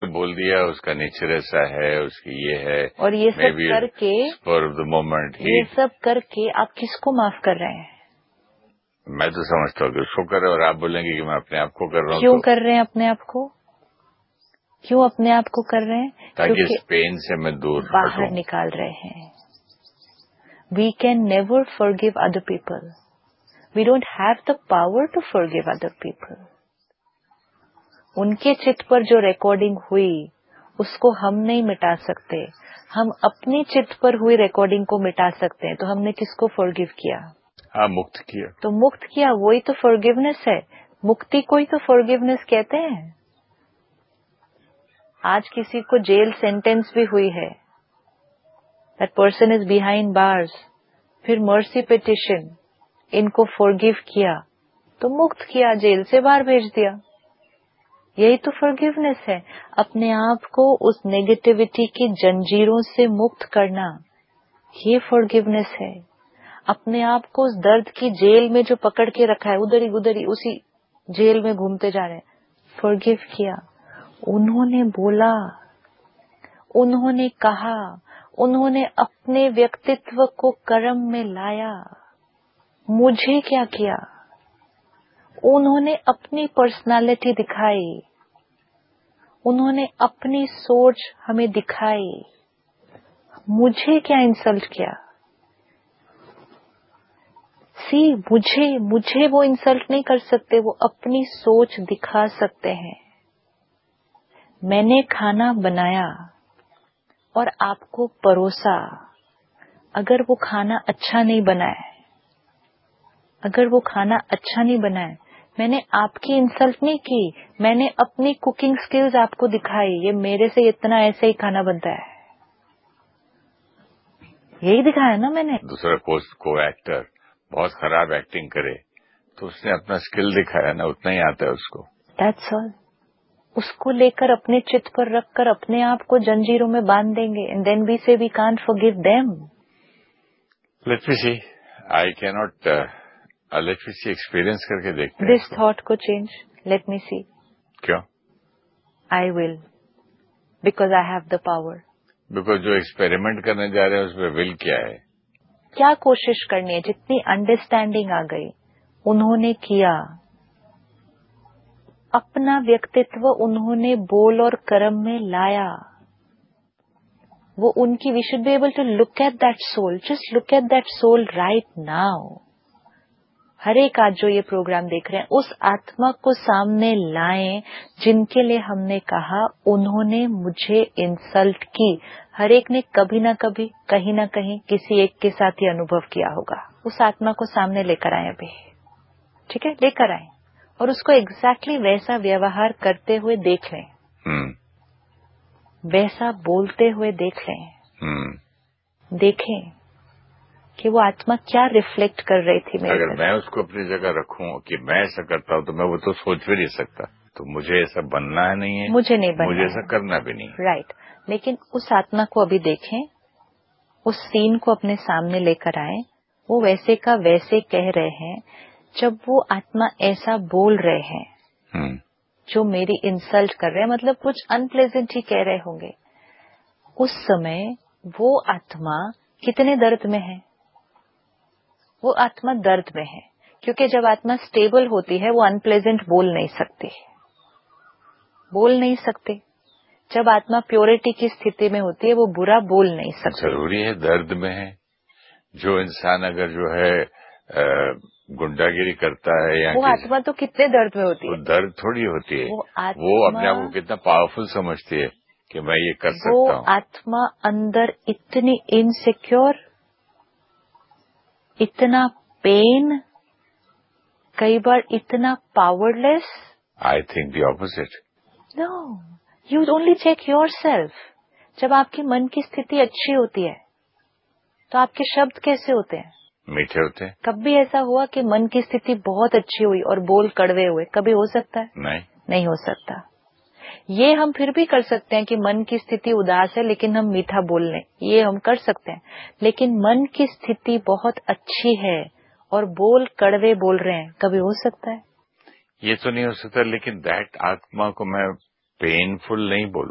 बोल दिया उसका नेचर ऐसा है, उसकी ये है, और ये सब करके फॉर द मोमेंट ये सब करके आप किसको माफ कर रहे हैं? मैं तो समझता हूँ कि उसको कर रहे और आप बोलेंगे कि मैं अपने आप को कर रहा हूँ। क्यों कर रहे हैं अपने आप को? क्यों अपने आप को कर रहे हैं? ताकि इस पेन से मैं दूर बाहर निकाल रहे हैं। We can never forgive other people. We don't have the power to forgive other people. उनके चित्त पर जो रिकॉर्डिंग हुई उसको हम नहीं मिटा सकते। हम अपनी चित्त पर हुई रिकॉर्डिंग को मिटा सकते हैं। तो हमने किसको फॉरगिव किया? हाँ, मुक्त किया। तो मुक्त किया, वही तो फॉरगिवनेस है। मुक्ति को ही तो फॉरगिवनेस कहते हैं। आज किसी को जेल सेंटेंस भी हुई है, that person is behind bars, फिर मर्सी पिटिशन, इनको फॉरगिव किया तो मुक्त किया, जेल से बाहर भेज दिया। यही तो फॉरगिवनेस है। अपने आप को उस नेगेटिविटी की जंजीरों से मुक्त करना, ये फॉरगिवनेस है। अपने आप को उस दर्द की जेल में जो पकड़ के रखा है, उधर ही उसी जेल में घूमते जा रहे हैं, फॉरगिव किया। उन्होंने बोला, उन्होंने कहा, उन्होंने अपने व्यक्तित्व को कर्म में लाया। मुझे क्या किया? उन्होंने अपनी पर्सनालिटी दिखाई, उन्होंने अपनी सोच हमें दिखाई। मुझे क्या इंसल्ट किया? मुझे वो इंसल्ट नहीं कर सकते, वो अपनी सोच दिखा सकते हैं। मैंने खाना बनाया और आपको परोसा। अगर वो खाना अच्छा नहीं बना है, मैंने आपकी इंसल्ट नहीं की, मैंने अपनी कुकिंग स्किल्स आपको दिखाई। ये मेरे से इतना ऐसे ही खाना बनता है, यही दिखाया ना मैंने। दूसरा को एक्टर बहुत खराब एक्टिंग करे तो उसने अपना स्किल दिखाया ना, उतना ही आता है उसको। That's all. उसको लेकर अपने चित्त पर रखकर अपने आप को जंजीरों में बांध देंगे, एंड देन वी से we can't forgive them. Let me C, I can not, let me C, experience करके देखते हैं। दिस थॉट को चेंज, लेट मी सी। क्यों? I will, because I have the power. Because जो एक्सपेरिमेंट करने जा रहे हैं उसमें विल क्या है? क्या कोशिश करनी है? जितनी अंडरस्टैंडिंग आ गई, उन्होंने किया। अपना व्यक्तित्व उन्होंने बोल और कर्म में लाया। वो उनकी, we should be able to look at that soul, just look at that soul right now. हर एक आज जो ये प्रोग्राम देख रहे हैं, उस आत्मा को सामने लाएं जिनके लिए हमने कहा उन्होंने मुझे इंसल्ट की। हर एक ने कभी ना कभी, कहीं ना कहीं, किसी एक के साथ ही अनुभव किया होगा। उस आत्मा को सामने लेकर आए अभी, ठीक है? लेकर आए और उसको एग्जैक्टली वैसा व्यवहार करते हुए देख लें, वैसा बोलते हुए देख लें। देखें कि वो आत्मा क्या रिफ्लेक्ट कर रही थी मेरे। अगर मैं उसको अपनी जगह रखूं कि मैं ऐसा करता हूं तो मैं वो तो सोच भी नहीं सकता। तो मुझे ऐसा बनना नहीं है, मुझे नहीं बनना, मुझे ऐसा करना भी नहीं। राइट। लेकिन उस आत्मा को अभी देखें, उस सीन को अपने सामने लेकर आए। वो वैसे का वैसे कह रहे हैं। जब वो आत्मा ऐसा बोल रहे हैं, जो मेरी इंसल्ट कर रहे हैं, मतलब कुछ अनप्लेजेंट ही कह रहे होंगे, उस समय वो आत्मा कितने दर्द में है? वो आत्मा दर्द में है, क्योंकि जब आत्मा स्टेबल होती है वो अनप्लेजेंट बोल नहीं सकते। जब आत्मा प्योरिटी की स्थिति में होती है वो बुरा बोल नहीं सकती। जरूरी है दर्द में है। जो इंसान अगर जो है गुंडागिरी करता है या वो आत्मा तो कितने दर्द में होती है। वो दर्द थोड़ी होती है, वो अपने आप को कितना पावरफुल समझती है कि मैं ये कर सकता हूँ। वो आत्मा अंदर इतनी इनसिक्योर, इतना पेन, कई बार इतना powerless. I think the opposite. No, you only check yourself. जब आपकी मन की स्थिति अच्छी होती है तो आपके शब्द कैसे होते हैं? मीठे होते हैं। कभी ऐसा हुआ कि मन की स्थिति बहुत अच्छी हुई और बोल कड़वे हुए? कभी हो सकता है? नहीं हो सकता। ये हम फिर भी कर सकते हैं कि मन की स्थिति उदास है लेकिन हम मीठा बोल लें, ये हम कर सकते हैं। लेकिन मन की स्थिति बहुत अच्छी है और बोल कड़वे बोल रहे हैं, कभी हो सकता है? ये तो नहीं हो सकता। लेकिन दैट आत्मा को मैं पेनफुल नहीं बोलूं।